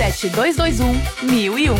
97221-1001.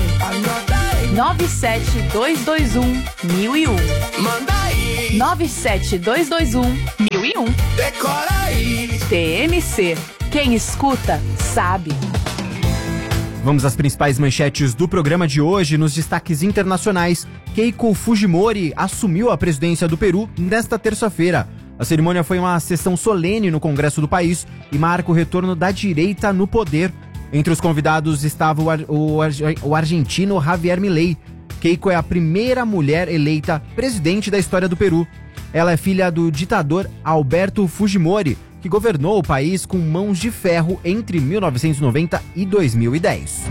97221-1001. Manda aí. 97221-1001. Decora aí. TMC. Quem escuta, sabe. Vamos às principais manchetes do programa de hoje. Nos destaques internacionais, Keiko Fujimori assumiu a presidência do Peru nesta terça-feira. A cerimônia foi uma sessão solene no Congresso do país e marca o retorno da direita no poder. Entre os convidados estava o argentino Javier Milei. Keiko é a primeira mulher eleita presidente da história do Peru. Ela é filha do ditador Alberto Fujimori, que governou o país com mãos de ferro entre 1990 e 2010.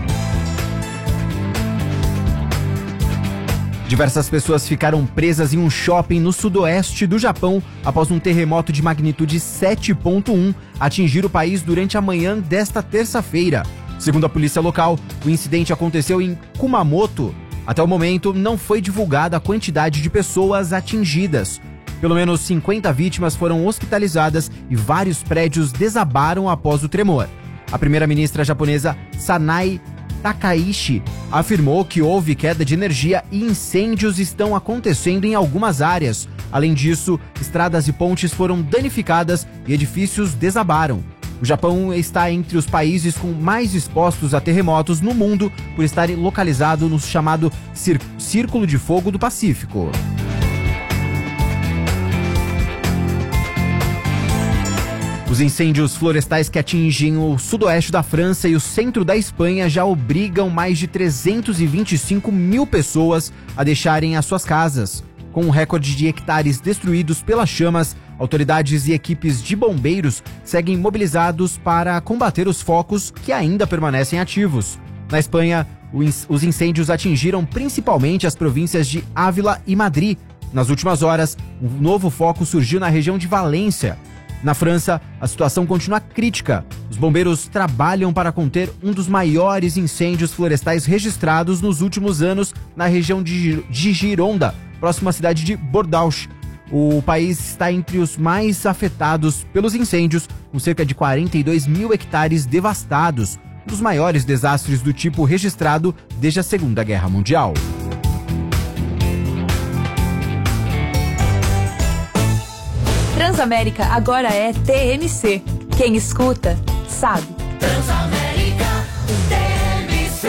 Diversas pessoas ficaram presas em um shopping no sudoeste do Japão após um terremoto de magnitude 7.1 atingir o país durante a manhã desta terça-feira. Segundo a polícia local, o incidente aconteceu em Kumamoto. Até o momento, não foi divulgada a quantidade de pessoas atingidas. Pelo menos 50 vítimas foram hospitalizadas e vários prédios desabaram após o tremor. A primeira-ministra japonesa Sanae Takaichi afirmou que houve queda de energia e incêndios estão acontecendo em algumas áreas. Além disso, estradas e pontes foram danificadas e edifícios desabaram. O Japão está entre os países com mais expostos a terremotos no mundo por estar localizado no chamado Círculo de Fogo do Pacífico. Os incêndios florestais que atingem o sudoeste da França e o centro da Espanha já obrigam mais de 325 mil pessoas a deixarem as suas casas. Com um recorde de hectares destruídos pelas chamas, autoridades e equipes de bombeiros seguem mobilizados para combater os focos que ainda permanecem ativos. Na Espanha, os incêndios atingiram principalmente as províncias de Ávila e Madrid. Nas últimas horas, um novo foco surgiu na região de Valência. Na França, a situação continua crítica. Os bombeiros trabalham para conter um dos maiores incêndios florestais registrados nos últimos anos na região de Gironda, próxima à cidade de Bordeaux. O país está entre os mais afetados pelos incêndios, com cerca de 42 mil hectares devastados, um dos maiores desastres do tipo registrado desde a Segunda Guerra Mundial. Transamérica agora é TMC. Quem escuta, sabe. Transamérica. TMC.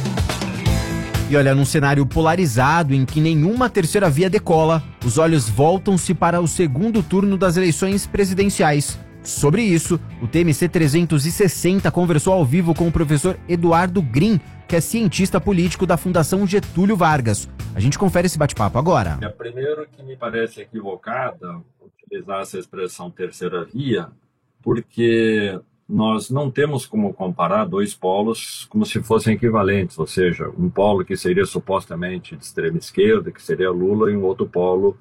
E olha, num cenário polarizado em que nenhuma terceira via decola, os olhos voltam-se para o segundo turno das eleições presidenciais. Sobre isso, o TMC 360 conversou ao vivo com o professor Eduardo Green, que é cientista político da Fundação Getúlio Vargas. A gente confere esse bate-papo agora. Primeiro que me parece equivocada utilizar essa expressão terceira via, porque nós não temos como comparar dois polos como se fossem equivalentes, ou seja, um polo que seria supostamente de extrema esquerda, que seria Lula, e um outro polo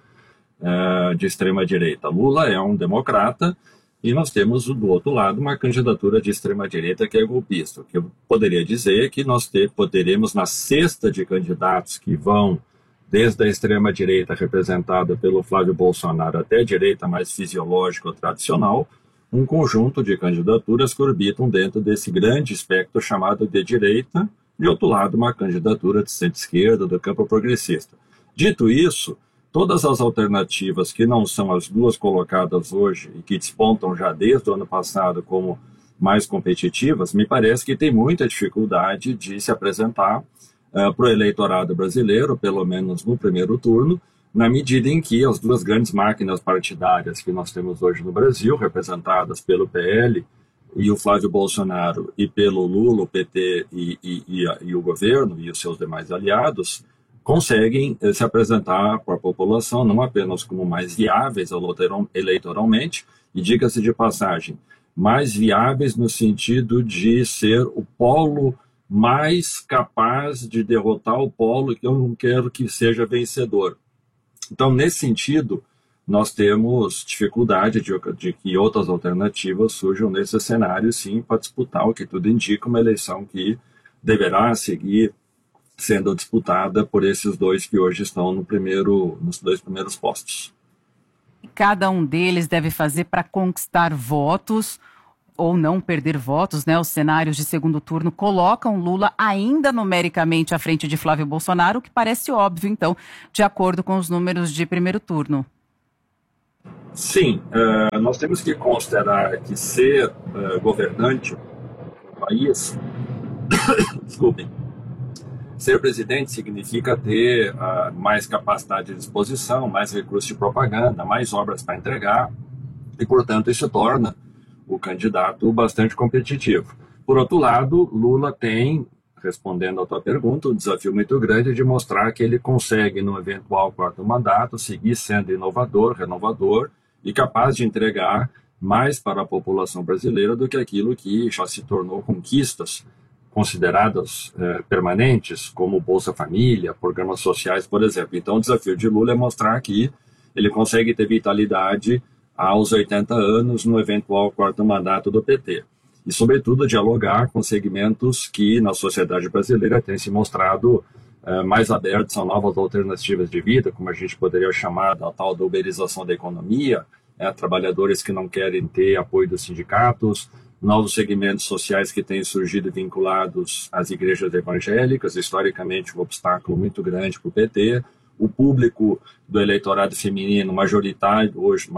de extrema direita. Lula é um democrata e nós temos do outro lado uma candidatura de extrema direita que é golpista. O que eu poderia dizer é que nós poderemos na cesta de candidatos que vão desde a extrema-direita representada pelo Flávio Bolsonaro até a direita mais fisiológica ou tradicional, um conjunto de candidaturas que orbitam dentro desse grande espectro chamado de direita, e, outro lado, uma candidatura de centro-esquerda, do campo progressista. Dito isso, todas as alternativas que não são as duas colocadas hoje e que despontam já desde o ano passado como mais competitivas, me parece que tem muita dificuldade de se apresentar para o eleitorado brasileiro, pelo menos no primeiro turno, na medida em que as duas grandes máquinas partidárias que nós temos hoje no Brasil, representadas pelo PL e o Flávio Bolsonaro, e pelo Lula, o PT e o governo e os seus demais aliados, conseguem se apresentar para a população não apenas como mais viáveis eleitoralmente, e diga-se de passagem, mais viáveis no sentido de ser o polo mais capaz de derrotar o polo que eu não quero que seja vencedor. Então, nesse sentido, nós temos dificuldade de que outras alternativas surjam nesse cenário, sim, para disputar o que tudo indica, uma eleição que deverá seguir sendo disputada por esses dois que hoje estão nos dois primeiros postos. Cada um deles deve fazer para conquistar votos ou não perder votos, né? Os cenários de segundo turno colocam Lula ainda numericamente à frente de Flávio Bolsonaro, o que parece óbvio, então, de acordo com os números de primeiro turno. Sim, nós temos que considerar que ser governante do país, desculpem, ser presidente significa ter mais capacidade de exposição, mais recursos de propaganda, mais obras para entregar e, portanto, isso torna o candidato bastante competitivo. Por outro lado, Lula tem, respondendo à tua pergunta, um desafio muito grande de mostrar que ele consegue, no eventual quarto mandato, seguir sendo inovador, renovador e capaz de entregar mais para a população brasileira do que aquilo que já se tornou conquistas consideradas permanentes, como Bolsa Família, programas sociais, por exemplo. Então, o desafio de Lula é mostrar que ele consegue ter vitalidade aos 80 anos no eventual quarto mandato do PT. E, sobretudo, dialogar com segmentos que, na sociedade brasileira, têm se mostrado mais abertos a novas alternativas de vida, como a gente poderia chamar da tal da uberização da economia, trabalhadores que não querem ter apoio dos sindicatos, novos segmentos sociais que têm surgido vinculados às igrejas evangélicas, historicamente um obstáculo muito grande para o PT, o público do eleitorado feminino majoritário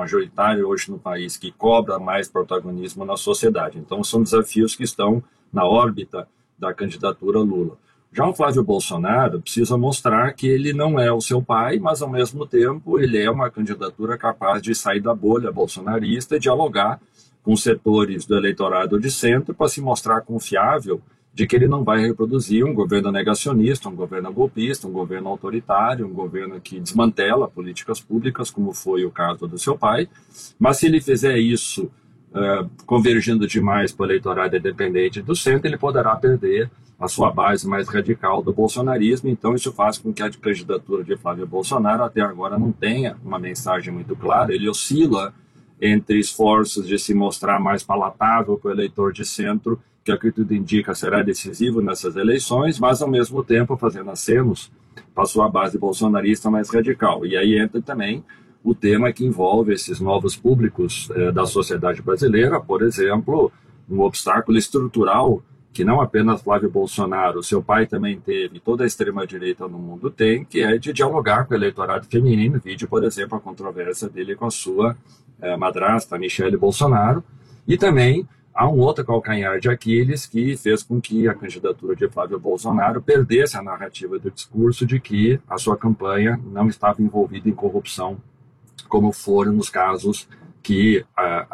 hoje no país, que cobra mais protagonismo na sociedade. Então, são desafios que estão na órbita da candidatura Lula. Já o Flávio Bolsonaro precisa mostrar que ele não é o seu pai, mas, ao mesmo tempo, ele é uma candidatura capaz de sair da bolha bolsonarista e dialogar com setores do eleitorado de centro para se mostrar confiável de que ele não vai reproduzir um governo negacionista, um governo golpista, um governo autoritário, um governo que desmantela políticas públicas, como foi o caso do seu pai. Mas se ele fizer isso convergindo demais para o eleitorado independente do centro, ele poderá perder a sua base mais radical do bolsonarismo. Então isso faz com que a candidatura de Flávio Bolsonaro até agora não tenha uma mensagem muito clara. Ele oscila entre esforços de se mostrar mais palatável para o eleitor de centro, que, ao que tudo indica, será decisivo nessas eleições, mas, ao mesmo tempo, fazendo acenos para a sua base bolsonarista mais radical. E aí entra também o tema que envolve esses novos públicos da sociedade brasileira, por exemplo, um obstáculo estrutural que não apenas Flávio Bolsonaro, seu pai também teve, toda a extrema-direita no mundo tem, que é de dialogar com o eleitorado feminino. Vide, por exemplo, a controvérsia dele com a sua madrasta, Michele Bolsonaro. E também há um outro calcanhar de Aquiles que fez com que a candidatura de Flávio Bolsonaro perdesse a narrativa do discurso de que a sua campanha não estava envolvida em corrupção, como foram nos casos que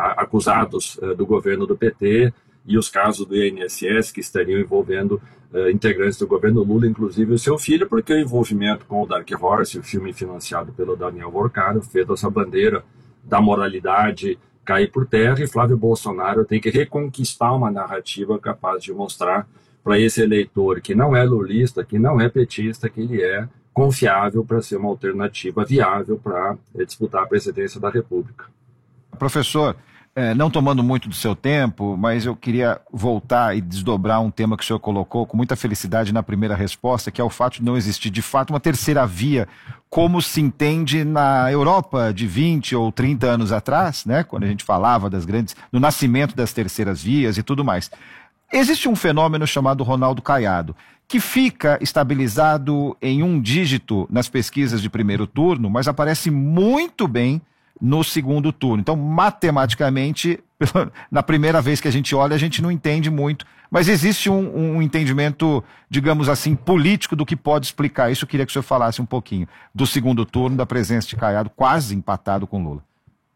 acusados do governo do PT e os casos do INSS que estariam envolvendo integrantes do governo Lula, inclusive o seu filho, porque o envolvimento com o Dark Horse, o filme financiado pelo Daniel Vorcaro, fez essa bandeira da moralidade cair por terra, e Flávio Bolsonaro tem que reconquistar uma narrativa capaz de mostrar para esse eleitor que não é lulista, que não é petista, que ele é confiável para ser uma alternativa viável para disputar a presidência da República. Professor, não tomando muito do seu tempo, mas eu queria voltar e desdobrar um tema que o senhor colocou com muita felicidade na primeira resposta, que é o fato de não existir, de fato, uma terceira via, como se entende na Europa de 20 ou 30 anos atrás, né, quando a gente falava do nascimento das terceiras vias e tudo mais. Existe um fenômeno chamado Ronaldo Caiado, que fica estabilizado em um dígito nas pesquisas de primeiro turno, mas aparece muito bem no segundo turno. Então, matematicamente, na primeira vez que a gente olha, a gente não entende muito, mas existe um entendimento, digamos assim, político do que pode explicar isso. Eu queria que o senhor falasse um pouquinho do segundo turno, da presença de Caiado, quase empatado com Lula.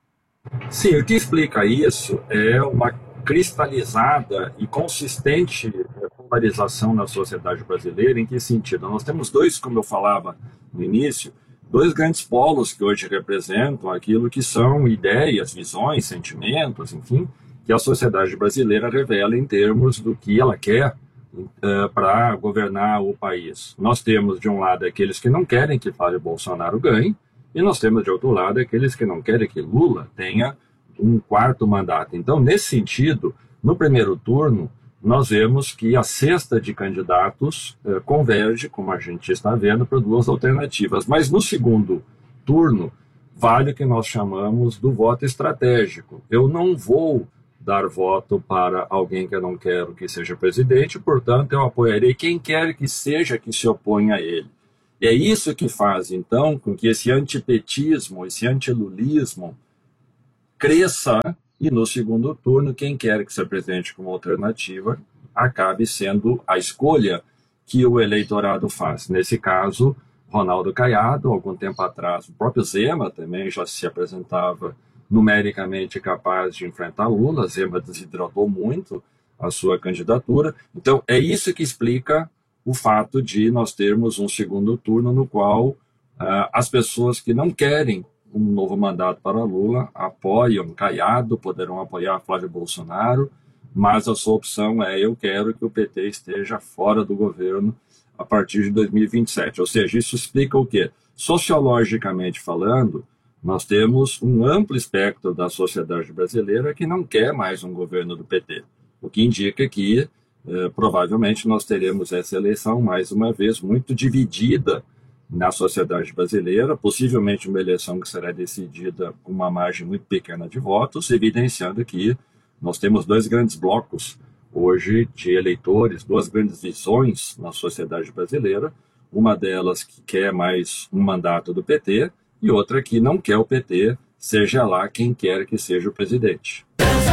Sim, o que explica isso é uma cristalizada e consistente polarização na sociedade brasileira. Em que sentido? Nós temos dois, como eu falava no início, dois grandes polos que hoje representam aquilo que são ideias, visões, sentimentos, enfim, que a sociedade brasileira revela em termos do que ela quer para governar o país. Nós temos, de um lado, aqueles que não querem que Flávio Bolsonaro ganhe, e nós temos, de outro lado, aqueles que não querem que Lula tenha um quarto mandato. Então, nesse sentido, no primeiro turno, nós vemos que a cesta de candidatos converge, como a gente está vendo, para duas alternativas. Mas no segundo turno, vale o que nós chamamos do voto estratégico. Eu não vou dar voto para alguém que eu não quero que seja presidente, portanto, eu apoiarei quem quer que seja que se oponha a ele. E é isso que faz, então, com que esse antipetismo, esse antilulismo cresça e, no segundo turno, quem quer que se apresente como alternativa acabe sendo a escolha que o eleitorado faz. Nesse caso, Ronaldo Caiado, algum tempo atrás, o próprio Zema também já se apresentava numericamente capaz de enfrentar Lula. Zema desidratou muito a sua candidatura. Então, é isso que explica o fato de nós termos um segundo turno no qual as pessoas que não querem um novo mandato para Lula apoiam Caiado, poderão apoiar Flávio Bolsonaro, mas a sua opção é: eu quero que o PT esteja fora do governo a partir de 2027. Ou seja, isso explica o quê? Sociologicamente falando, nós temos um amplo espectro da sociedade brasileira que não quer mais um governo do PT, o que indica que provavelmente nós teremos essa eleição, mais uma vez, muito dividida na sociedade brasileira, possivelmente uma eleição que será decidida com uma margem muito pequena de votos, evidenciando que nós temos dois grandes blocos hoje de eleitores, duas grandes visões na sociedade brasileira, uma delas que quer mais um mandato do PT e outra que não quer o PT, seja lá quem quer que seja o presidente.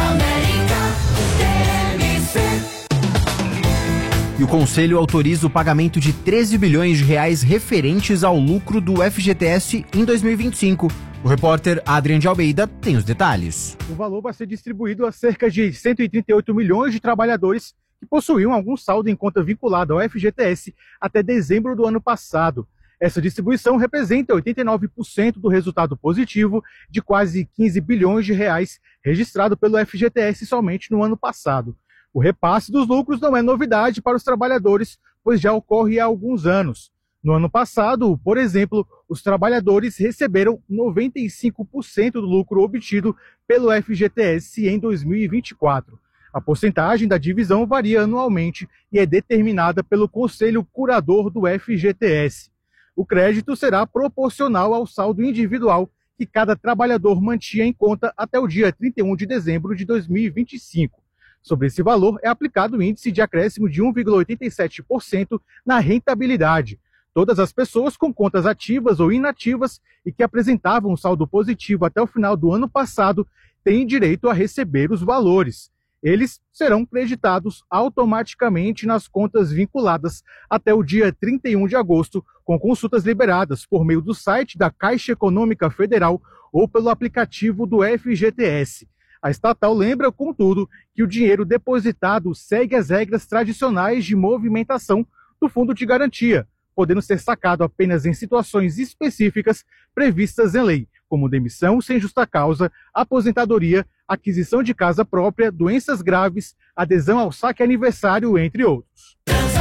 E o Conselho autoriza o pagamento de 13 bilhões de reais referentes ao lucro do FGTS em 2025. O repórter Adrian de Almeida tem os detalhes. O valor vai ser distribuído a cerca de 138 milhões de trabalhadores que possuíam algum saldo em conta vinculada ao FGTS até dezembro do ano passado. Essa distribuição representa 89% do resultado positivo de quase 15 bilhões de reais registrado pelo FGTS somente no ano passado. O repasse dos lucros não é novidade para os trabalhadores, pois já ocorre há alguns anos. No ano passado, por exemplo, os trabalhadores receberam 95% do lucro obtido pelo FGTS em 2024. A porcentagem da divisão varia anualmente e é determinada pelo Conselho Curador do FGTS. O crédito será proporcional ao saldo individual que cada trabalhador mantinha em conta até o dia 31 de dezembro de 2025. Sobre esse valor é aplicado o índice de acréscimo de 1,87% na rentabilidade. Todas as pessoas com contas ativas ou inativas e que apresentavam um saldo positivo até o final do ano passado têm direito a receber os valores. Eles serão creditados automaticamente nas contas vinculadas até o dia 31 de agosto, com consultas liberadas por meio do site da Caixa Econômica Federal ou pelo aplicativo do FGTS. A estatal lembra, contudo, que o dinheiro depositado segue as regras tradicionais de movimentação do Fundo de Garantia, podendo ser sacado apenas em situações específicas previstas em lei, como demissão sem justa causa, aposentadoria, aquisição de casa própria, doenças graves, adesão ao saque aniversário, entre outros.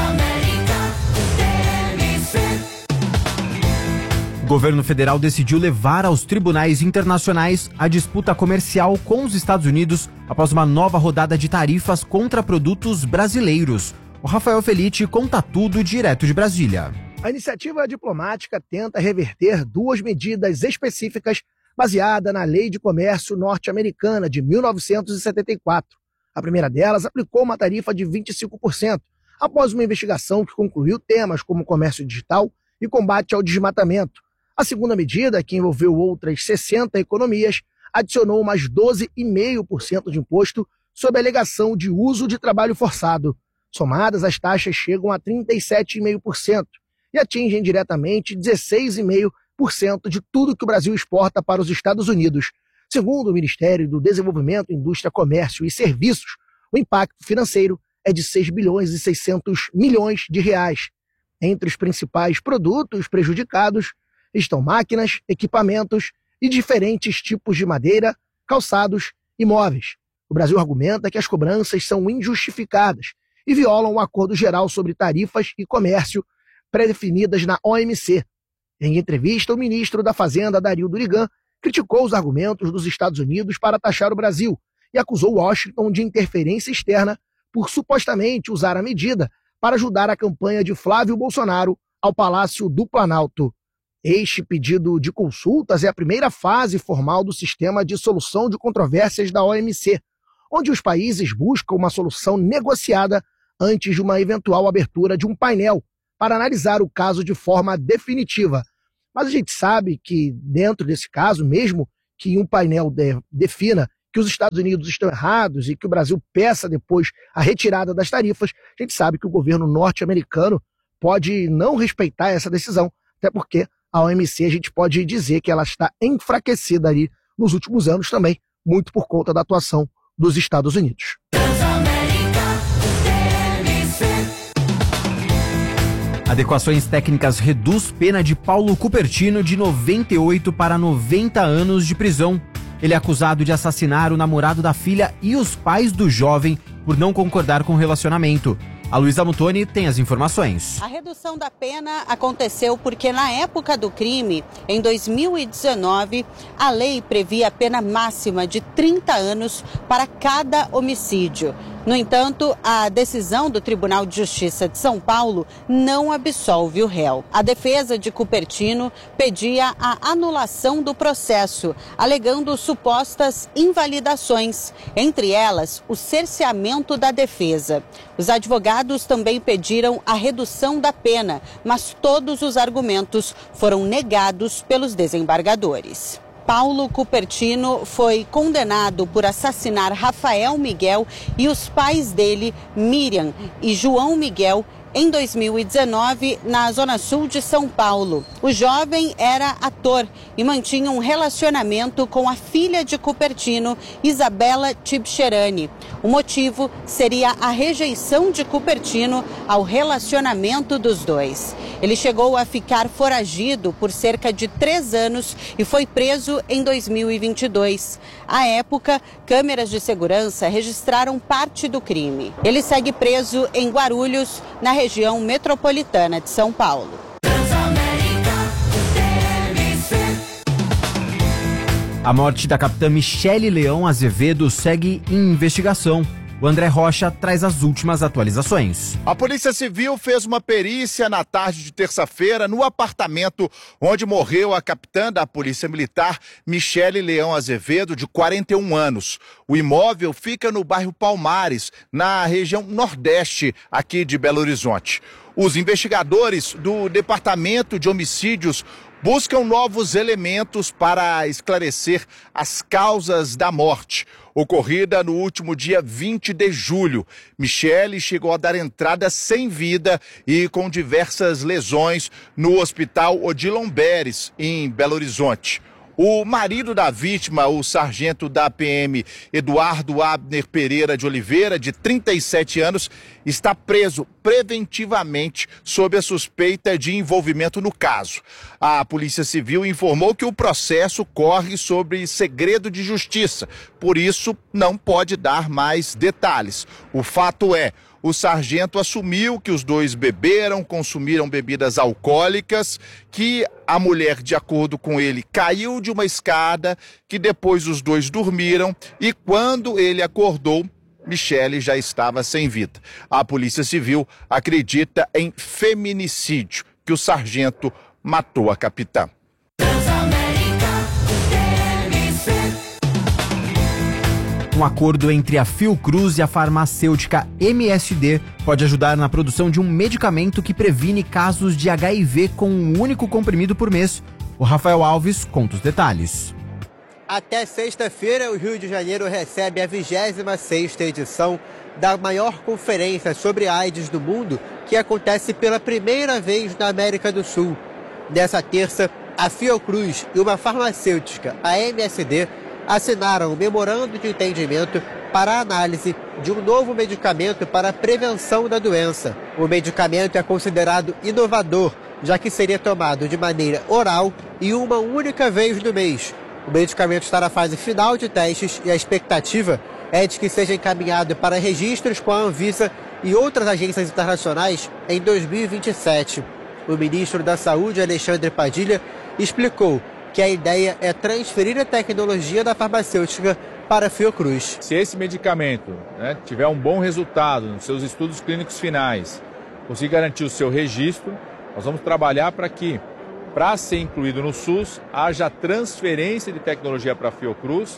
O governo federal decidiu levar aos tribunais internacionais a disputa comercial com os Estados Unidos após uma nova rodada de tarifas contra produtos brasileiros. O Rafael Felite conta tudo direto de Brasília. A iniciativa diplomática tenta reverter duas medidas específicas baseadas na Lei de Comércio norte-americana de 1974. A primeira delas aplicou uma tarifa de 25%, após uma investigação que concluiu temas como comércio digital e combate ao desmatamento. A segunda medida, que envolveu outras 60 economias, adicionou mais 12,5% de imposto sob a alegação de uso de trabalho forçado. Somadas, as taxas chegam a 37,5% e atingem diretamente 16,5% de tudo que o Brasil exporta para os Estados Unidos. Segundo o Ministério do Desenvolvimento, Indústria, Comércio e Serviços, o impacto financeiro é de 6 bilhões e 600 milhões de reais. Entre os principais produtos prejudicados estão máquinas, equipamentos e diferentes tipos de madeira, calçados e móveis. O Brasil argumenta que as cobranças são injustificadas e violam o Acordo Geral sobre Tarifas e Comércio pré-definidas na OMC. Em entrevista, o ministro da Fazenda, Dario Durigan, criticou os argumentos dos Estados Unidos para taxar o Brasil e acusou Washington de interferência externa por supostamente usar a medida para ajudar a campanha de Flávio Bolsonaro ao Palácio do Planalto. Este pedido de consultas é a primeira fase formal do sistema de solução de controvérsias da OMC. onde os países buscam uma solução negociada antes de uma eventual abertura de um painel para analisar o caso de forma definitiva. Mas a gente sabe que, dentro desse caso, mesmo que um painel defina que os Estados Unidos estão errados e que o Brasil peça depois a retirada das tarifas, a gente sabe que o governo norte-americano pode não respeitar essa decisão, até porque a OMC a gente pode dizer que ela está enfraquecida ali nos últimos anos também, muito por conta da atuação dos Estados Unidos. Adequações técnicas reduz pena de Paulo Cupertino de 98 para 90 anos de prisão. Ele é acusado de assassinar o namorado da filha e os pais do jovem por não concordar com o relacionamento. A Luísa Mutoni tem as informações. A redução da pena aconteceu porque na época do crime, em 2019, a lei previa a pena máxima de 30 anos para cada homicídio. No entanto, a decisão do Tribunal de Justiça de São Paulo não absolve o réu. A defesa de Cupertino pedia a anulação do processo, alegando supostas invalidações, entre elas o cerceamento da defesa. Os advogados também pediram a redução da pena, mas todos os argumentos foram negados pelos desembargadores. Paulo Cupertino foi condenado por assassinar Rafael Miguel e os pais dele, Miriam e João Miguel, em 2019, na Zona Sul de São Paulo. O jovem era ator e mantinha um relacionamento com a filha de Cupertino, Isabela Tibcherani. O motivo seria a rejeição de Cupertino ao relacionamento dos dois. Ele chegou a ficar foragido por cerca de 3 anos e foi preso em 2022. À época, câmeras de segurança registraram parte do crime. Ele segue preso em Guarulhos, na região metropolitana de São Paulo. A morte da capitã Michele Leão Azevedo segue em investigação. O André Rocha traz as últimas atualizações. A Polícia Civil fez uma perícia na tarde de terça-feira no apartamento onde morreu a capitã da Polícia Militar, Michele Leão Azevedo, de 41 anos. O imóvel fica no bairro Palmares, na região nordeste aqui de Belo Horizonte. Os investigadores do Departamento de Homicídios buscam novos elementos para esclarecer as causas da morte, ocorrida no último dia 20 de julho. Michele chegou a dar entrada sem vida e com diversas lesões no Hospital Odilon Beres, em Belo Horizonte. O marido da vítima, o sargento da PM Eduardo Abner Pereira de Oliveira, de 37 anos, está preso preventivamente sob a suspeita de envolvimento no caso. A Polícia Civil informou que o processo corre sobre segredo de justiça, por isso não pode dar mais detalhes. O fato é, o sargento assumiu que os dois beberam, consumiram bebidas alcoólicas, que a mulher, de acordo com ele, caiu de uma escada, que depois os dois dormiram e quando ele acordou, Michele já estava sem vida. A Polícia Civil acredita em feminicídio, que o sargento matou a capitã. Um acordo entre a Fiocruz e a farmacêutica MSD pode ajudar na produção de um medicamento que previne casos de HIV com um único comprimido por mês. O Rafael Alves conta os detalhes. Até sexta-feira, o Rio de Janeiro recebe a 26ª edição da maior conferência sobre AIDS do mundo, que acontece pela primeira vez na América do Sul. Nessa terça, a Fiocruz e uma farmacêutica, a MSD, assinaram um memorando de entendimento para a análise de um novo medicamento para a prevenção da doença. O medicamento é considerado inovador, já que seria tomado de maneira oral e uma única vez no mês. O medicamento está na fase final de testes e a expectativa é de que seja encaminhado para registros com a Anvisa e outras agências internacionais em 2027. O ministro da Saúde, Alexandre Padilha, explicou que a ideia é transferir a tecnologia da farmacêutica para a Fiocruz. Se esse medicamento tiver um bom resultado nos seus estudos clínicos finais, conseguir garantir o seu registro, nós vamos trabalhar para que, para ser incluído no SUS, haja transferência de tecnologia para a Fiocruz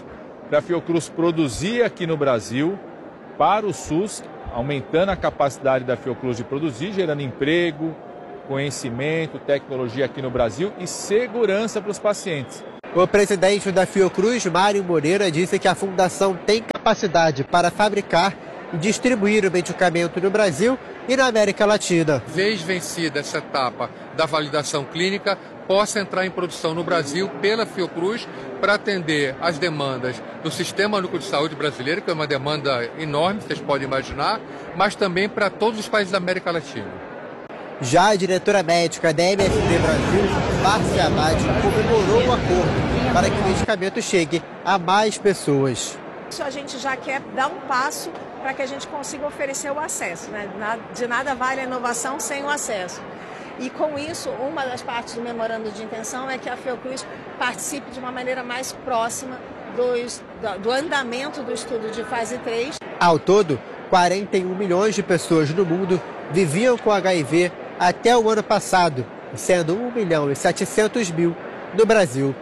para a Fiocruz produzir aqui no Brasil para o SUS, aumentando a capacidade da Fiocruz de produzir, gerando emprego, conhecimento, tecnologia aqui no Brasil e segurança para os pacientes. O presidente da Fiocruz, Mário Moreira, disse que a fundação tem capacidade para fabricar e distribuir o medicamento no Brasil e na América Latina. Vez vencida essa etapa da validação clínica, possa entrar em produção no Brasil pela Fiocruz para atender as demandas do Sistema Único de Saúde brasileiro, que é uma demanda enorme, vocês podem imaginar, mas também para todos os países da América Latina. Já a diretora médica da MSD Brasil, Márcia Abad, comemorou o acordo para que o medicamento chegue a mais pessoas. A gente já quer dar um passo para que a gente consiga oferecer o acesso, né? De nada vale a inovação sem o acesso. E com isso, uma das partes do memorando de intenção é que a Fiocruz participe de uma maneira mais próxima do andamento do estudo de fase 3. Ao todo, 41 milhões de pessoas no mundo viviam com HIV até o ano passado, sendo 1.700.000 no Brasil.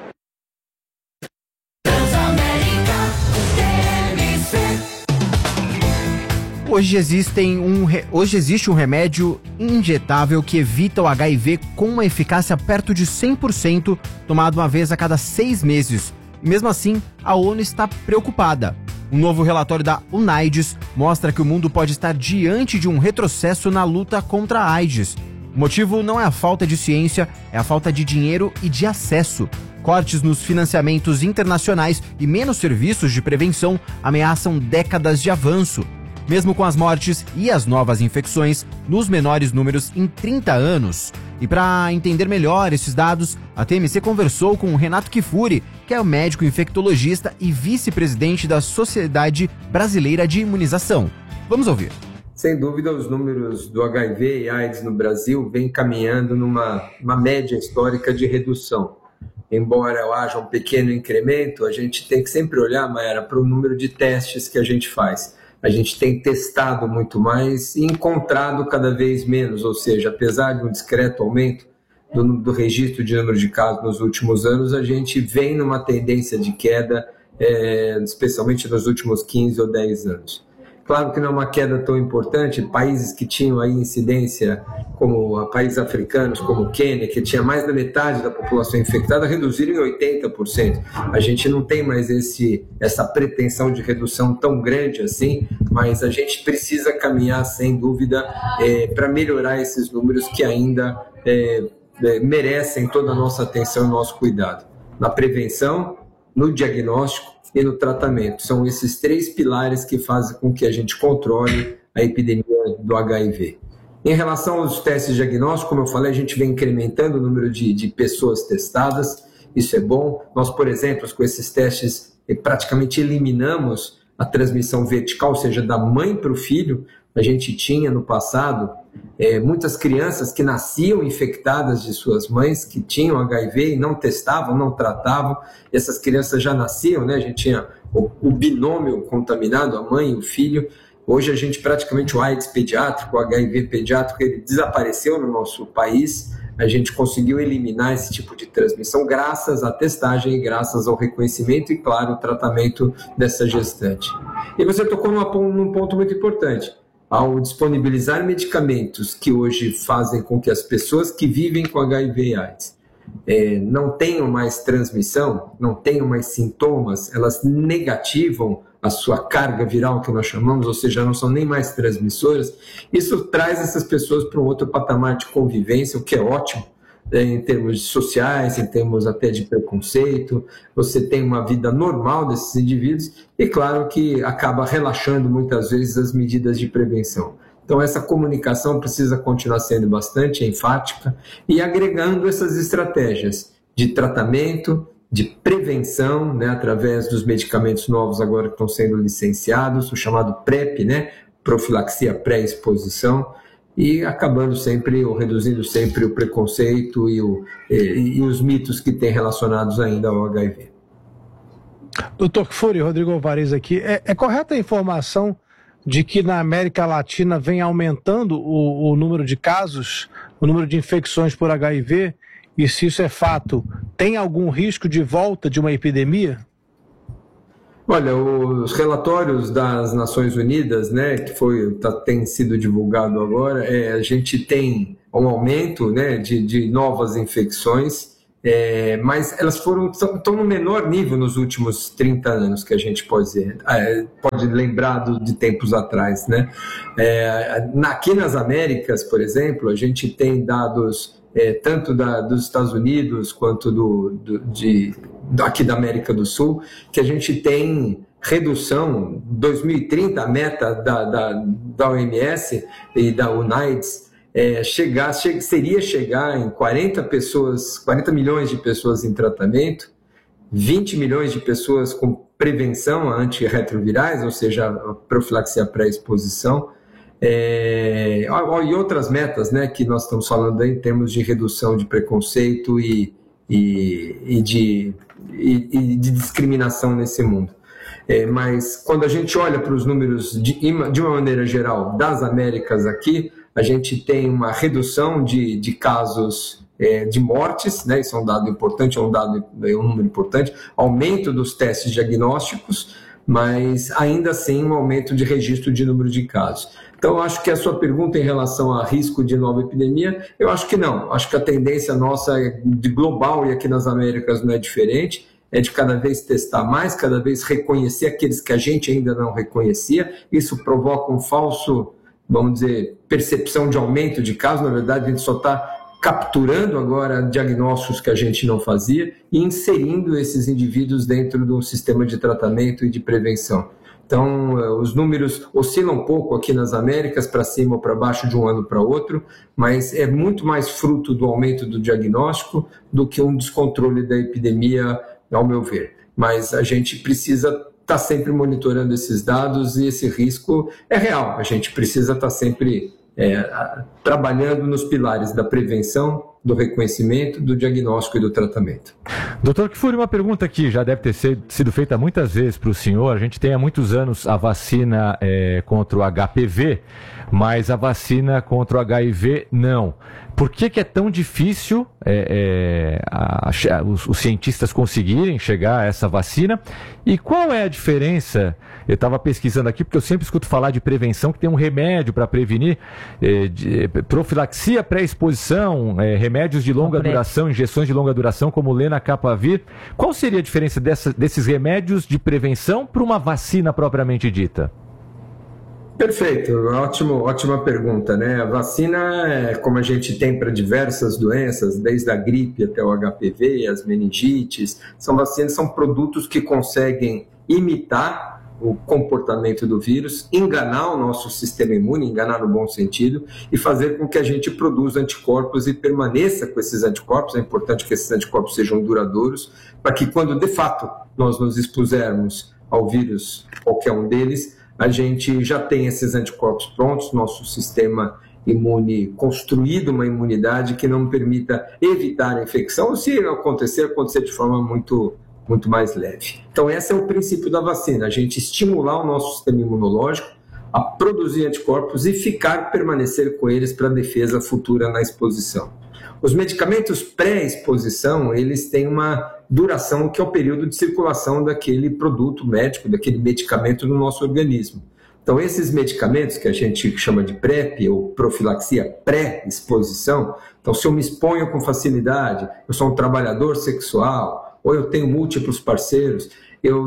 Hoje existe um remédio injetável que evita o HIV com uma eficácia perto de 100%, tomado uma vez a cada 6 meses. E mesmo assim, a ONU está preocupada. Um novo relatório da UNAIDS mostra que o mundo pode estar diante de um retrocesso na luta contra a AIDS. O motivo não é a falta de ciência, é a falta de dinheiro e de acesso. Cortes nos financiamentos internacionais e menos serviços de prevenção ameaçam décadas de avanço. Mesmo com as mortes e as novas infecções nos menores números em 30 anos. E para entender melhor esses dados, a TMC conversou com o Renato Kifuri, que é o médico infectologista e vice-presidente da Sociedade Brasileira de Imunização. Vamos ouvir. Sem dúvida, os números do HIV e AIDS no Brasil vêm caminhando numa média histórica de redução. Embora haja um pequeno incremento, a gente tem que sempre olhar, Mayara, para o número de testes que a gente faz. A gente tem testado muito mais e encontrado cada vez menos, ou seja, apesar de um discreto aumento do registro de número de casos nos últimos anos, a gente vem numa tendência de queda, especialmente nos últimos 15 ou 10 anos. Claro que não é uma queda tão importante, países que tinham aí incidência, como países africanos, como o Quênia, que tinha mais da metade da população infectada, reduziram em 80%. A gente não tem mais essa pretensão de redução tão grande assim, mas a gente precisa caminhar, sem dúvida, para melhorar esses números que ainda merecem toda a nossa atenção e nosso cuidado. Na prevenção, no diagnóstico e no tratamento. São esses 3 pilares que fazem com que a gente controle a epidemia do HIV. Em relação aos testes diagnósticos, como eu falei, a gente vem incrementando o número de pessoas testadas, isso é bom. Nós, por exemplo, com esses testes, praticamente eliminamos a transmissão vertical, ou seja, da mãe para o filho. A gente tinha no passado muitas crianças que nasciam infectadas de suas mães, que tinham HIV e não testavam, não tratavam. Essas crianças já nasciam, né? A gente tinha o binômio contaminado, a mãe e o filho. Hoje a gente praticamente, o AIDS pediátrico, o HIV pediátrico, ele desapareceu no nosso país. A gente conseguiu eliminar esse tipo de transmissão graças à testagem e graças ao reconhecimento e, claro, o tratamento dessa gestante. E você tocou num ponto muito importante. Ao disponibilizar medicamentos que hoje fazem com que as pessoas que vivem com HIV e AIDS não tenham mais transmissão, não tenham mais sintomas, elas negativam a sua carga viral, que nós chamamos, ou seja, não são nem mais transmissoras, isso traz essas pessoas para um outro patamar de convivência, o que é ótimo, em termos sociais, em termos até de preconceito. Você tem uma vida normal desses indivíduos e, claro, que acaba relaxando muitas vezes as medidas de prevenção. Então, essa comunicação precisa continuar sendo bastante enfática e agregando essas estratégias de tratamento, de prevenção, né, através dos medicamentos novos agora que estão sendo licenciados, o chamado PrEP, né, profilaxia pré-exposição, e acabando sempre, ou reduzindo sempre o preconceito e os mitos que tem relacionados ainda ao HIV. Dr. Kifuri, Rodrigo Alvarez aqui. É correta a informação de que na América Latina vem aumentando o número de casos, o número de infecções por HIV? E se isso é fato, tem algum risco de volta de uma epidemia? Olha, os relatórios das Nações Unidas, né, que tem sido divulgado agora, a gente tem um aumento, né, de novas infecções, mas elas estão no menor nível nos últimos 30 anos, que a gente pode lembrar de tempos atrás, né? Aqui nas Américas, por exemplo, a gente tem dados tanto dos Estados Unidos quanto aqui da América do Sul, que a gente tem redução, 2030, a meta da OMS e da UNAIDS, seria chegar em 40 milhões de pessoas em tratamento, 20 milhões de pessoas com prevenção a antirretrovirais, ou seja, a profilaxia pré-exposição, e outras metas, né, que nós estamos falando aí em termos de redução de preconceito e de discriminação nesse mundo. Mas quando a gente olha para os números de uma maneira geral das Américas aqui, a gente tem uma redução de casos de mortes, né? Isso é um dado importante, é um número importante, aumento dos testes diagnósticos, mas ainda assim um aumento de registro de número de casos. Então, eu acho que a sua pergunta em relação a risco de nova epidemia, eu acho que não. Acho que a tendência nossa de global e aqui nas Américas não é diferente, é de cada vez testar mais, cada vez reconhecer aqueles que a gente ainda não reconhecia. Isso provoca um falso, vamos dizer, percepção de aumento de casos. Na verdade, a gente só está capturando agora diagnósticos que a gente não fazia e inserindo esses indivíduos dentro do sistema de tratamento e de prevenção. Então, os números oscilam um pouco aqui nas Américas, para cima ou para baixo de um ano para outro, mas é muito mais fruto do aumento do diagnóstico do que um descontrole da epidemia, ao meu ver. Mas a gente precisa estar sempre monitorando esses dados e esse risco é real. A gente precisa estar sempre trabalhando nos pilares da prevenção, do reconhecimento, do diagnóstico e do tratamento. Doutor Kfouri, uma pergunta que já deve ter sido feita muitas vezes para o senhor. A gente tem há muitos anos a vacina contra o HPV, mas a vacina contra o HIV não. Por que é tão difícil os cientistas conseguirem chegar a essa vacina? E qual é a diferença? Eu estava pesquisando aqui, porque eu sempre escuto falar de prevenção, que tem um remédio para prevenir profilaxia pré-exposição, remédios de longa duração, injeções de longa duração, como Lenacapavir. Qual seria a diferença desses remédios de prevenção para uma vacina propriamente dita? Perfeito, ótima pergunta, né? A vacina, como a gente tem para diversas doenças, desde a gripe até o HPV, as meningites, são produtos que conseguem imitar o comportamento do vírus, enganar o nosso sistema imune, enganar no bom sentido, e fazer com que a gente produza anticorpos e permaneça com esses anticorpos. É importante que esses anticorpos sejam duradouros, para que quando de fato nós nos expusermos ao vírus, qualquer um deles, a gente já tem esses anticorpos prontos, nosso sistema imune construído, uma imunidade que não permita evitar a infecção, ou se acontecer de forma muito mais leve. Então esse é o princípio da vacina, a gente estimular o nosso sistema imunológico a produzir anticorpos e permanecer com eles para a defesa futura na exposição. Os medicamentos pré-exposição, eles têm uma duração que é o período de circulação daquele produto médico, daquele medicamento no nosso organismo. Então, esses medicamentos que a gente chama de PrEP, ou profilaxia pré-exposição, então se eu me exponho com facilidade, eu sou um trabalhador sexual, ou eu tenho múltiplos parceiros, eu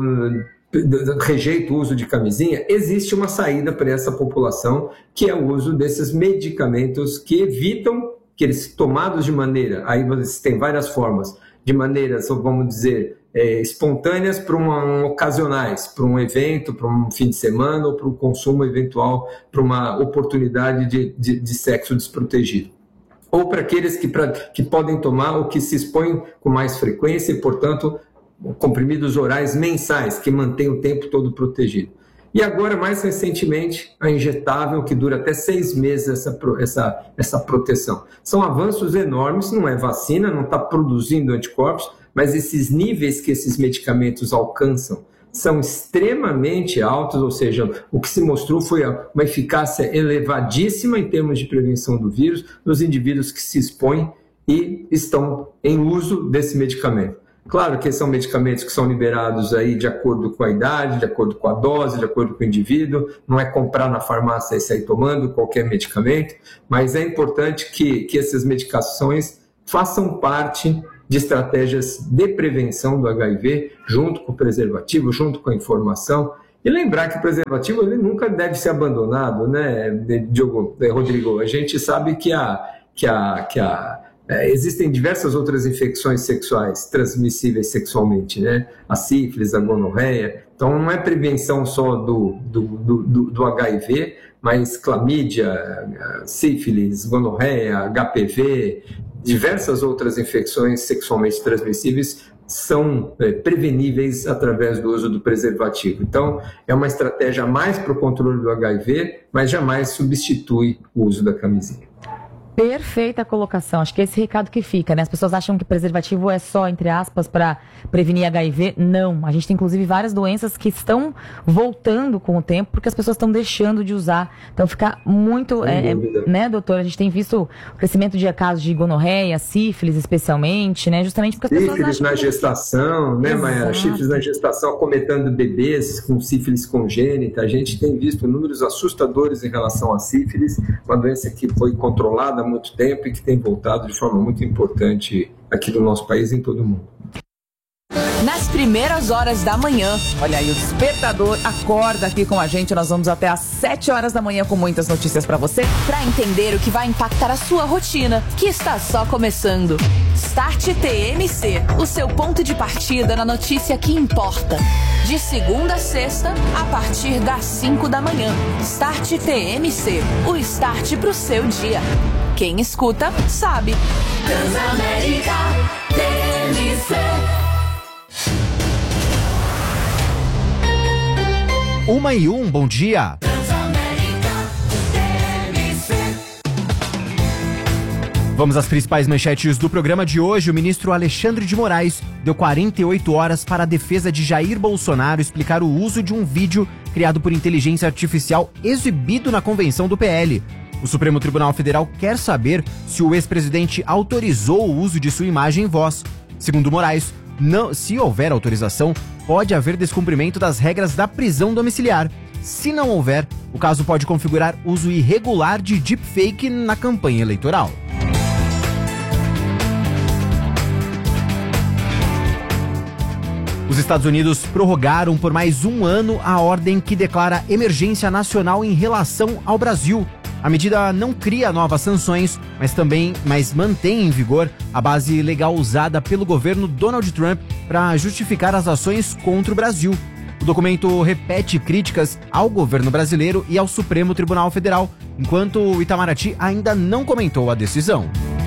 rejeito o uso de camisinha, existe uma saída para essa população, que é o uso desses medicamentos que evitam que eles tomados de maneira, aí você tem várias formas, de maneiras, vamos dizer, espontâneas ocasionais, para um evento, para um fim de semana ou para um consumo eventual, para uma oportunidade de sexo desprotegido. Ou para aqueles que podem tomar ou que se expõem com mais frequência e, portanto, comprimidos orais mensais, que mantêm o tempo todo protegido. E agora, mais recentemente, a injetável, que dura até 6 meses essa proteção. São avanços enormes, não é vacina, não está produzindo anticorpos, mas esses níveis que esses medicamentos alcançam são extremamente altos, ou seja, o que se mostrou foi uma eficácia elevadíssima em termos de prevenção do vírus nos indivíduos que se expõem e estão em uso desse medicamento. Claro que são medicamentos que são liberados aí de acordo com a idade, de acordo com a dose, de acordo com o indivíduo. Não é comprar na farmácia e sair tomando qualquer medicamento, mas é importante que essas medicações façam parte de estratégias de prevenção do HIV, junto com o preservativo, junto com a informação. E lembrar que o preservativo ele nunca deve ser abandonado, né, Rodrigo? A gente sabe que existem diversas outras infecções sexuais transmissíveis sexualmente, né? A sífilis, a gonorreia. Então não é prevenção só do HIV, mas clamídia, sífilis, gonorreia, HPV, diversas outras infecções sexualmente transmissíveis são preveníveis através do uso do preservativo. Então, é uma estratégia mais para o controle do HIV, mas jamais substitui o uso da camisinha. Perfeita colocação, acho que é esse recado que fica, né? As pessoas acham que preservativo é só, entre aspas, para prevenir HIV. Não, a gente tem inclusive várias doenças que estão voltando com o tempo porque as pessoas estão deixando de usar. Então fica muito, né, doutor? A gente tem visto o crescimento de casos de gonorreia, sífilis especialmente, né? Justamente porque as pessoas sífilis acham na gestação, né, Mayara? Sífilis na gestação acometendo bebês com sífilis congênita. A gente tem visto números assustadores em relação à sífilis, uma doença que foi controlada há muito tempo e que tem voltado de forma muito importante aqui no nosso país e em todo o mundo. Nas primeiras horas da manhã, olha aí, o Despertador acorda aqui com a gente. Nós vamos até às 7 horas da manhã com muitas notícias pra você, pra entender o que vai impactar a sua rotina, que está só começando. Start TMC, o seu ponto de partida na notícia que importa. De segunda a sexta, a partir das 5 da manhã. Start TMC, o start pro seu dia. Quem escuta, sabe. Transamérica TMC. 1h01, bom dia. Vamos às principais manchetes do programa de hoje. O ministro Alexandre de Moraes deu 48 horas para a defesa de Jair Bolsonaro explicar o uso de um vídeo criado por inteligência artificial exibido na convenção do PL. O Supremo Tribunal Federal quer saber se o ex-presidente autorizou o uso de sua imagem e voz. Segundo Moraes, se houver autorização, pode haver descumprimento das regras da prisão domiciliar. Se não houver, o caso pode configurar uso irregular de deepfake na campanha eleitoral. Os Estados Unidos prorrogaram por mais um ano a ordem que declara emergência nacional em relação ao Brasil. A medida não cria novas sanções, mas mantém em vigor a base legal usada pelo governo Donald Trump para justificar as ações contra o Brasil. O documento repete críticas ao governo brasileiro e ao Supremo Tribunal Federal, enquanto o Itamaraty ainda não comentou a decisão.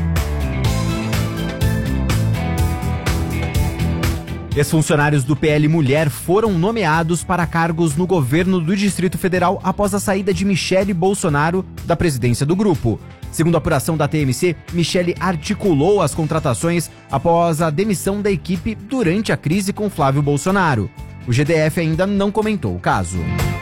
Ex-funcionários do PL Mulher foram nomeados para cargos no governo do Distrito Federal após a saída de Michele Bolsonaro da presidência do grupo. Segundo a apuração da TMC, Michele articulou as contratações após a demissão da equipe durante a crise com Flávio Bolsonaro. O GDF ainda não comentou o caso.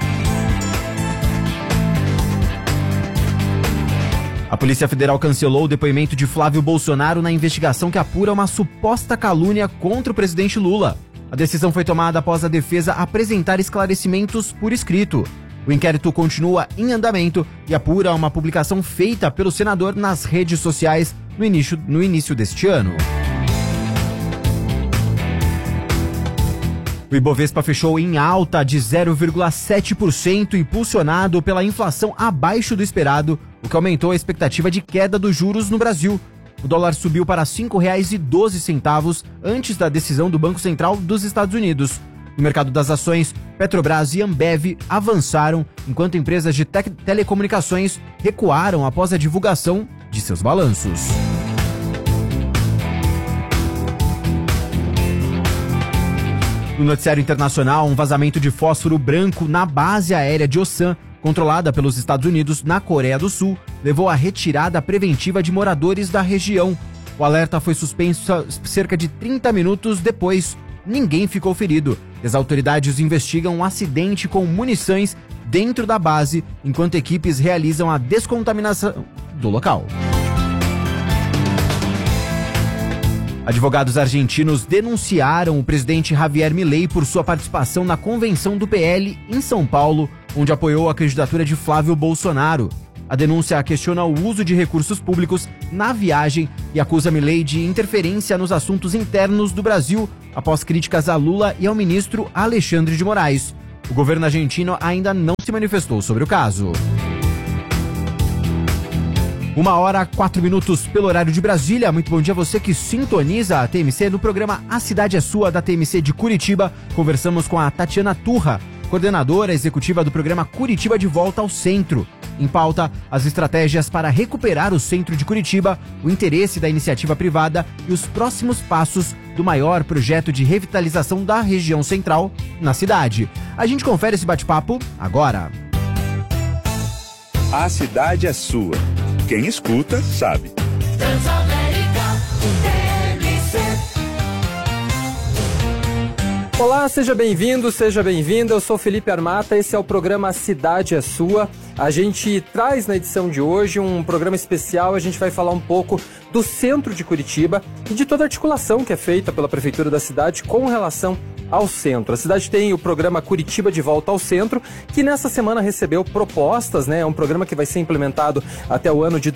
A Polícia Federal cancelou o depoimento de Flávio Bolsonaro na investigação que apura uma suposta calúnia contra o presidente Lula. A decisão foi tomada após a defesa apresentar esclarecimentos por escrito. O inquérito continua em andamento e apura uma publicação feita pelo senador nas redes sociais no início deste ano. O Ibovespa fechou em alta de 0,7%, impulsionado pela inflação abaixo do esperado, o que aumentou a expectativa de queda dos juros no Brasil. O dólar subiu para R$ 5,12 antes da decisão do Banco Central dos Estados Unidos. No mercado das ações, Petrobras e Ambev avançaram, enquanto empresas de telecomunicações recuaram após a divulgação de seus balanços. No noticiário internacional, um vazamento de fósforo branco na base aérea de Osan, controlada pelos Estados Unidos na Coreia do Sul, levou à retirada preventiva de moradores da região. O alerta foi suspenso cerca de 30 minutos depois. Ninguém ficou ferido. As autoridades investigam um acidente com munições dentro da base, enquanto equipes realizam a descontaminação do local. Advogados argentinos denunciaram o presidente Javier Milei por sua participação na convenção do PL em São Paulo, onde apoiou a candidatura de Flávio Bolsonaro. A denúncia questiona o uso de recursos públicos na viagem e acusa Milei de interferência nos assuntos internos do Brasil, após críticas a Lula e ao ministro Alexandre de Moraes. O governo argentino ainda não se manifestou sobre o caso. 1h04 pelo horário de Brasília. Muito bom dia a você que sintoniza a TMC. No programa A Cidade é Sua, da TMC de Curitiba, conversamos com a Tatiana Turra, coordenadora executiva do programa Curitiba de Volta ao Centro. Em pauta, as estratégias para recuperar o centro de Curitiba, o interesse da iniciativa privada e os próximos passos do maior projeto de revitalização da região central na cidade. A gente confere esse bate-papo agora. A Cidade é Sua. Quem escuta, sabe. Olá, seja bem-vindo, seja bem-vinda. Eu sou Felipe Armata, esse é o programa A Cidade é Sua. A gente traz na edição de hoje um programa especial, a gente vai falar um pouco do centro de Curitiba e de toda a articulação que é feita pela Prefeitura da cidade com relação ao centro. A cidade tem o programa Curitiba de Volta ao Centro, que nessa semana recebeu propostas, né? É um programa que vai ser implementado até o ano de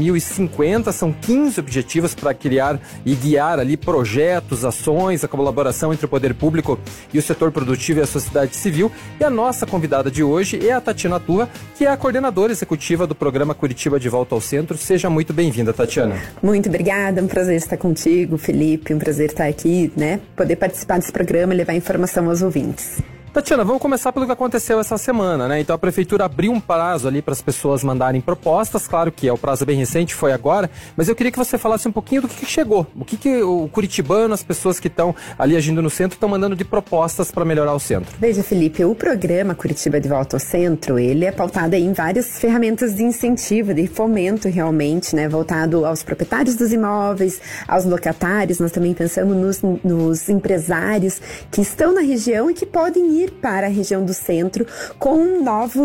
2050. São 15 objetivos para criar e guiar ali projetos, ações, a colaboração entre o poder público e o setor produtivo e a sociedade civil. E a nossa convidada de hoje é a Tatiana Turra, que é a coordenadora executiva do programa Curitiba de Volta ao Centro. Seja muito bem-vinda, Tatiana. Muito obrigada, é um prazer estar contigo, Felipe, um prazer estar aqui, né? Poder participar desse programa e levar informação aos ouvintes. Tatiana, vamos começar pelo que aconteceu essa semana, né? Então a Prefeitura abriu um prazo ali para as pessoas mandarem propostas, claro que o prazo é bem recente, foi agora, mas eu queria que você falasse um pouquinho do que chegou, o que o curitibano, as pessoas que estão ali agindo no centro, estão mandando de propostas para melhorar o centro. Veja, Felipe, o programa Curitiba de Volta ao Centro, ele é pautado aí em várias ferramentas de incentivo, de fomento realmente, né? Voltado aos proprietários dos imóveis, aos locatários, nós também pensamos nos empresários que estão na região e que podem ir para a região do centro com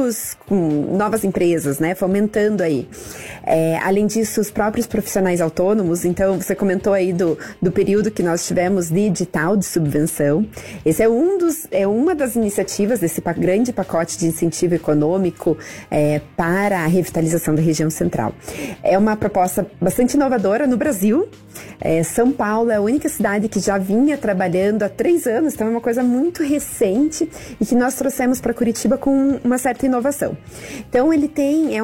novas empresas, né, fomentando aí. Além disso, os próprios profissionais autônomos, então você comentou aí do período que nós tivemos de edital de subvenção. Esse é uma das iniciativas desse grande pacote de incentivo econômico para a revitalização da região central. É uma proposta bastante inovadora no Brasil. São Paulo é a única cidade que já vinha trabalhando há 3 anos, então é uma coisa muito recente e que nós trouxemos para Curitiba com uma certa inovação. Então ele tem, é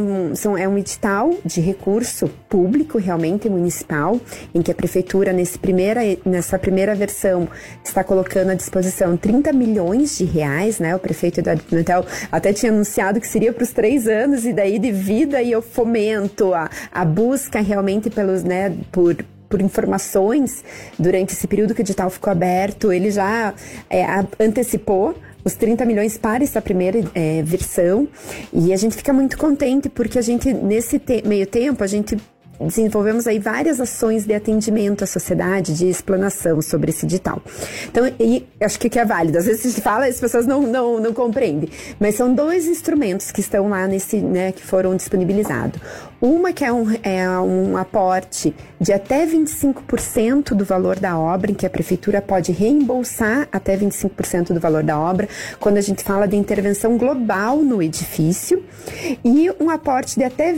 um edital de recurso público, realmente municipal, em que a Prefeitura nessa primeira versão está colocando à disposição 30 milhões de reais, né? O prefeito Eduardo Pimentel até tinha anunciado que seria para os 3 anos e daí devido aí ao fomento, a busca realmente pelos, né, por informações durante esse período que o edital ficou aberto, ele já antecipou os 30 milhões para essa primeira versão e a gente fica muito contente porque a gente, nesse meio tempo, a gente desenvolvemos aí várias ações de atendimento à sociedade, de explanação sobre esse edital. Então, e acho que é válido. Às vezes a gente fala e as pessoas não compreendem. Mas são 2 instrumentos que estão lá que foram disponibilizados. Uma que é um aporte de até 25% do valor da obra, em que a Prefeitura pode reembolsar até 25% do valor da obra, quando a gente fala de intervenção global no edifício, e um aporte de até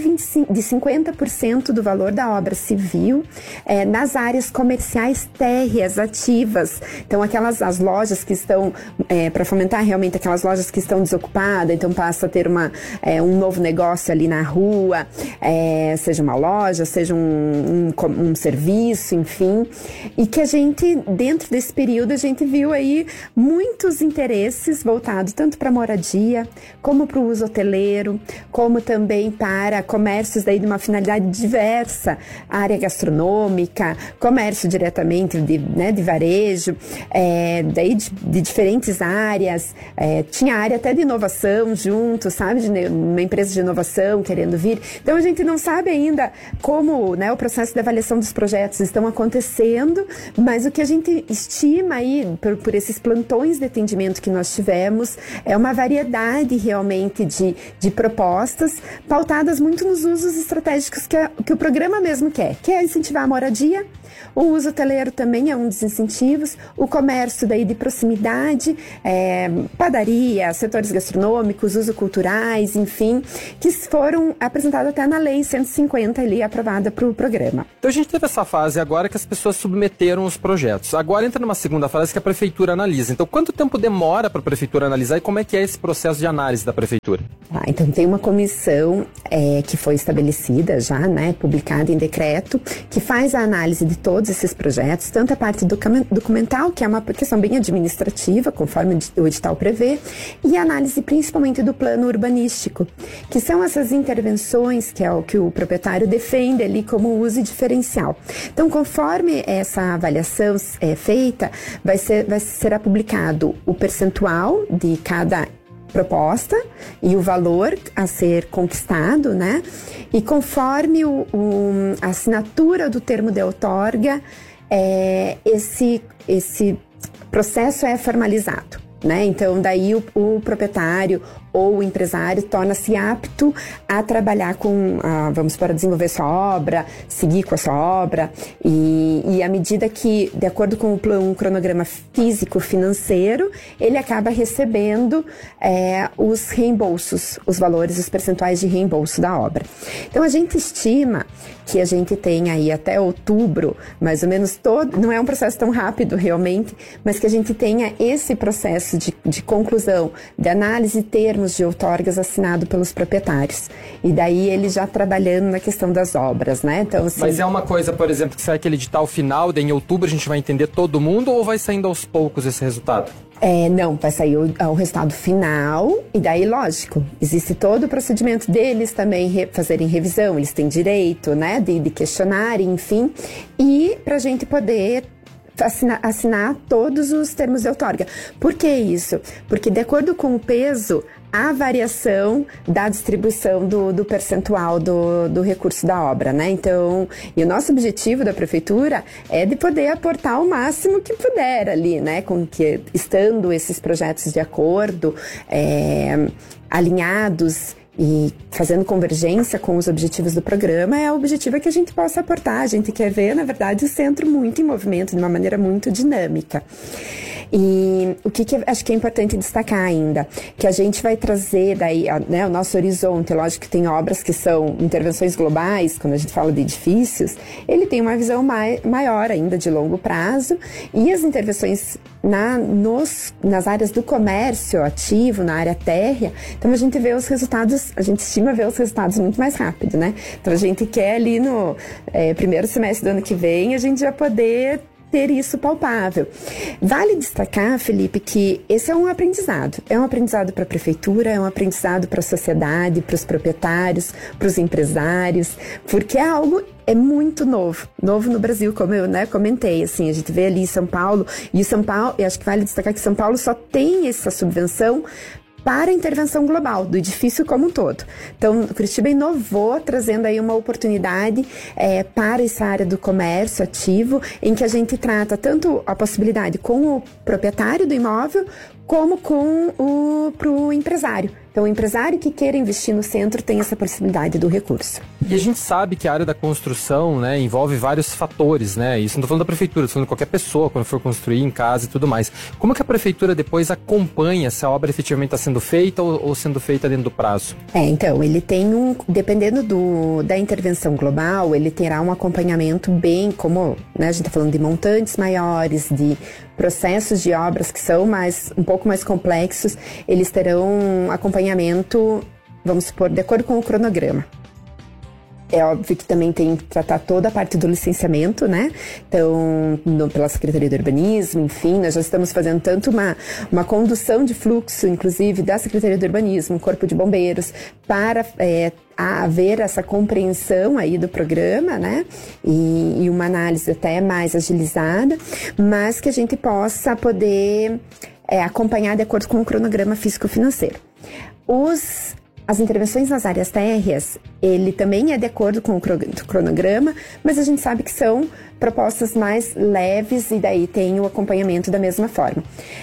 50% do valor da obra civil nas áreas comerciais térreas ativas. Então, as lojas que estão, para fomentar realmente aquelas lojas que estão desocupadas, então passa a ter um novo negócio ali na rua, seja uma loja, seja um serviço, enfim. E que a gente, dentro desse período, a gente viu aí muitos interesses voltados tanto para moradia, como para o uso hoteleiro, como também para comércios daí de uma finalidade diversa, área gastronômica, comércio diretamente de varejo, daí de diferentes áreas, tinha área até de inovação junto, sabe, de uma empresa de inovação querendo vir. Então a gente não sabe ainda como, né, o processo de avaliação dos projetos estão acontecendo, mas o que a gente estima aí por esses plantões de atendimento que nós tivemos é uma variedade realmente de propostas pautadas muito nos usos estratégicos que o programa mesmo quer, que é incentivar a moradia, O uso hoteleiro também é um dos incentivos, o comércio daí de proximidade, padaria, setores gastronômicos, uso culturais, enfim, que foram apresentados até na Lei 150 ali, aprovada para o programa. Então a gente teve essa fase agora que as pessoas submeteram os projetos. Agora entra numa segunda fase que a prefeitura analisa. Então quanto tempo demora para a prefeitura analisar e como é que é esse processo de análise da prefeitura? Então tem uma comissão que foi estabelecida já, né, publicada em decreto, que faz a análise de todos esses projetos, tanto a parte documental, que é uma questão bem administrativa, conforme o edital prevê, e a análise principalmente do plano urbanístico, que são essas intervenções que é o que o proprietário defende ali como uso diferencial. Então, conforme essa avaliação é feita, vai ser publicado o percentual de cada proposta e o valor a ser conquistado, né? E conforme a assinatura do termo de outorga, esse processo é formalizado, né? Então, daí o proprietário ou o empresário torna-se apto a trabalhar vamos para desenvolver sua obra, seguir com a sua obra, e à medida que, de acordo com um cronograma físico-financeiro, ele acaba recebendo os reembolsos, os valores, os percentuais de reembolso da obra. Então, a gente estima que a gente tem aí até outubro, mais ou menos não é um processo tão rápido realmente, mas que a gente tenha esse processo de conclusão, de análise de termos de outorgas assinado pelos proprietários. E daí ele já trabalhando na questão das obras, né? Então, assim, mas é uma coisa, por exemplo, que sai aquele edital final, daí em outubro a gente vai entender todo mundo, ou vai saindo aos poucos esse resultado? Não, vai sair o resultado final, e daí, lógico, existe todo o procedimento deles também fazerem revisão, eles têm direito, né, de questionar, enfim, e pra gente poder assinar todos os termos de outorga. Por que isso? Porque de acordo com o peso, a variação da distribuição do percentual do recurso da obra, né? Então, e o nosso objetivo da prefeitura é de poder aportar o máximo que puder ali, né? Estando esses projetos de acordo, alinhados e fazendo convergência com os objetivos do programa, o objetivo é que a gente possa aportar. A gente quer ver, na verdade, o centro muito em movimento, de uma maneira muito dinâmica. E o que acho que é importante destacar ainda, que a gente vai trazer daí, né, o nosso horizonte. Lógico que tem obras que são intervenções globais, quando a gente fala de edifícios, ele tem uma visão maior ainda, de longo prazo, e as intervenções nas áreas do comércio ativo, na área térrea, então a gente vê os resultados, a gente estima ver os resultados muito mais rápido, né? Então a gente quer ali no primeiro semestre do ano que vem, a gente já poder ter isso palpável. Vale destacar, Felipe, que esse é um aprendizado. É um aprendizado para a prefeitura, é um aprendizado para a sociedade, para os proprietários, para os empresários, porque é algo muito novo no Brasil, como eu, né, comentei, assim, a gente vê ali em São Paulo, e São Paulo, eu acho que vale destacar que São Paulo só tem essa subvenção para a intervenção global, do edifício como um todo. Então, Curitiba inovou, trazendo aí uma oportunidade para essa área do comércio ativo, em que a gente trata tanto a possibilidade com o proprietário do imóvel, como para o empresário. Então, o empresário que queira investir no centro tem essa possibilidade do recurso. E a gente sabe que a área da construção, né, envolve vários fatores, né? Isso não estou falando da prefeitura, estou falando de qualquer pessoa, quando for construir em casa e tudo mais. Como que a prefeitura depois acompanha se a obra efetivamente está sendo feita ou sendo feita dentro do prazo? Então, ele tem dependendo da intervenção global, ele terá um acompanhamento bem, como, né, a gente está falando de montantes maiores, de processos de obras que são um pouco mais complexos, eles terão acompanhamento, vamos supor, de acordo com o cronograma. É óbvio que também tem que tratar toda a parte do licenciamento, né? Então, pela Secretaria do Urbanismo, enfim, nós já estamos fazendo tanto uma condução de fluxo, inclusive, da Secretaria do Urbanismo, Corpo de Bombeiros, para haver essa compreensão aí do programa, né? E uma análise até mais agilizada, mas que a gente possa poder acompanhar de acordo com o cronograma físico-financeiro. As intervenções nas áreas térreas, ele também é de acordo com o cronograma, mas a gente sabe que são propostas mais leves e daí tem o acompanhamento da mesma forma.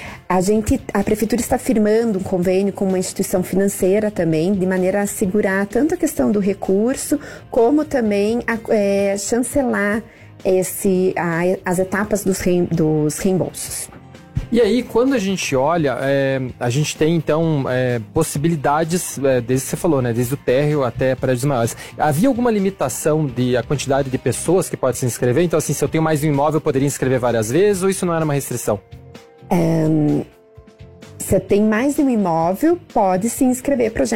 A prefeitura está firmando um convênio com uma instituição financeira também, de maneira a assegurar tanto a questão do recurso, como também chancelar as etapas dos reembolsos. E aí, quando a gente olha, a gente tem, então, possibilidades, desde que você falou, né? Desde o térreo até prédios maiores. Havia alguma limitação a quantidade de pessoas que podem se inscrever? Então, assim, se eu tenho mais um imóvel, eu poderia inscrever várias vezes, ou isso não era uma restrição? Você tem mais de um imóvel, pode se inscrever